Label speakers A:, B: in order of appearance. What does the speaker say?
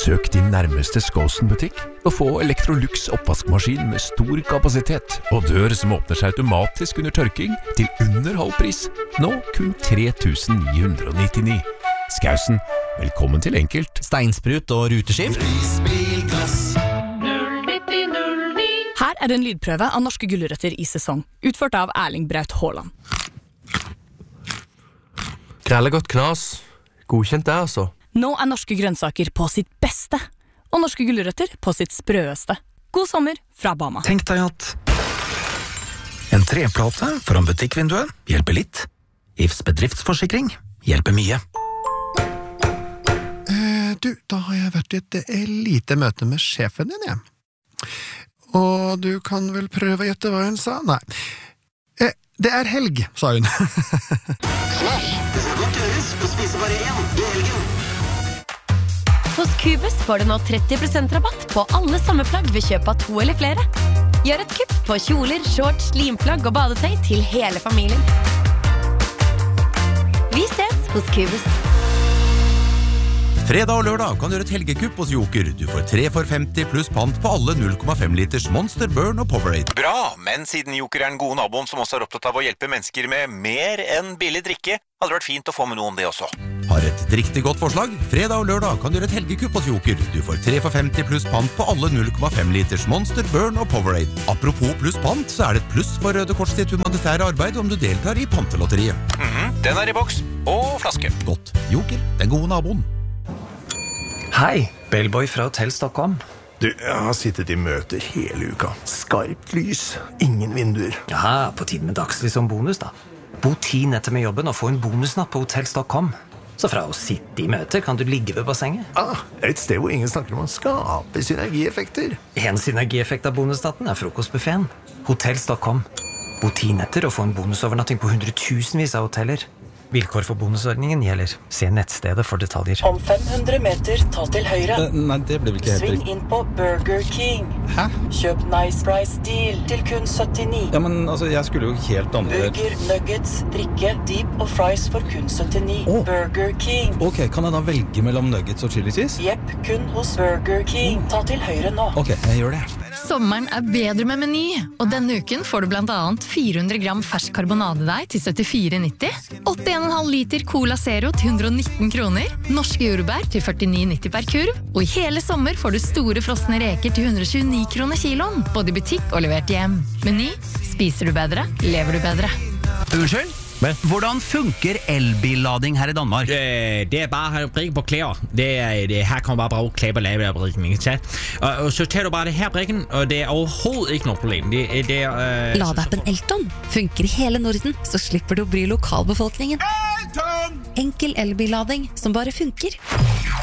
A: Besøk din nærmeste Skåsen-butikk og få Electrolux oppvaskmaskin med stor kapasitet og dør som åpner seg automatisk under tørking til under halv pris. Nå kun 3.999. Skausen, velkommen til Enkelt.
B: Steinsprut og ruteskift.
C: Her er en lydprøve av norske gulrøtter i sesong, utført av Erling Braut Haaland.
B: Grellegodt knas. Godkjent det, altså.
C: Nå er norske grønnsaker på sitt beste, og norske gulrøtter på sitt sprøeste. God sommer fra Bama.
D: Tenk deg at en treplate foran butikkvinduet hjelper litt. Ifs bedriftsforsikring hjelper mye.
E: Da har jeg vært i et lite møte med sjefen din, jeg. Og du kan vel prøve å gjette hva hun sa? Nei. Det er helg, sa hun.
F: Det skal godt gjøres å spise bare én i helgen.
G: Hos Cubus får du nå 30% rabatt på alle sommerplagg ved kjøp av 2 eller flere. Gjør et kupp på kjoler, shorts, limplagg og badetøy til hele familien. Vi ses hos Cubus.
H: Fredag og lørdag kan du gjøre et helgekupp hos Joker. Du får 3 for 50 pluss pant på alle 0,5 liters Monster, Burn og Powerade.
I: Bra, men siden Joker er den gode naboen som også er opptatt av å hjelpe mennesker med mer enn billig drikke, hadde det vært fint å få med noe om det også.
H: Har et riktig godt forslag? Fredag og lørdag kan du gjøre et helgekupp hos Joker. Du får 3 for 50 pluss pant på alle 0,5 liters Monster, Burn og Powerade. Apropos pluss pant, så er det et pluss for Røde Kors sitt humanitære arbeid om du deltar i pantelotteriet.
I: Den er i boks, og flaske.
H: Godt. Joker, den gode naboen.
D: Hei, Bellboy fra Hotell Stockholm.
J: Du, jeg har sittet i møter hele uka. Skarpt lys, ingen vinduer.
D: Ja, på tiden med dagslys som bonus da. Bo 10 netter med jobben og få en bonusnatt på Hotell Stockholm. Så fra å sitte i møter kan du ligge ved bassenget.
J: Et sted hvor ingen snakker om å skape synergieffekter.
D: En synergieffekt av bonusnatten er frokostbuffeten. Hotell Stockholm. Bo 10 netter og få en bonusovernatting på 100.000vis av hoteller. Vilkår for bonusordningen gjelder. Se nettstedet for detaljer.
K: Om 500 meter, ta til høyre.
B: Nei, det ble vel ikke helt
K: Sving
B: riktig.
K: inn på Burger King.
B: Hæ?
K: Kjøp Nice Price Deal til kun 79.
B: Ja, men altså, jeg skulle jo helt andre...
K: Burger, nuggets, drikke, deep og fries for kun 79. Burger King.
B: Ok, kan jeg da velge mellom nuggets og chili cheese?
K: Jepp, kun hos Burger King. Ta til høyre nå.
B: Ok, jeg gjør det.
L: Sommeren er bedre med Meny, og denne uken får du blant annet 400 gram fersk karbonadedeig til 74,90, 81,5 liter Cola Zero til 119 kroner, norske jordbær til 49,90 per kurv, og i hele sommer får du store frosne reker til 129 kroner kiloen, både i butikk og levert hjem. Meny, spiser du bedre, lever du bedre.
M: Unnskyld? Hvordan funker elbillading her i Danmark?
N: Det er bare å brikke på klær. Her kan man bare bruke klær på lavebrikken. Og så tar du bare det her brikken, og det er overhovedet ikke noe problem.
O: Ladeappen Elton funker i hele Norden, så slipper du å bry lokalbefolkningen. Enkel elbillading som bare funker.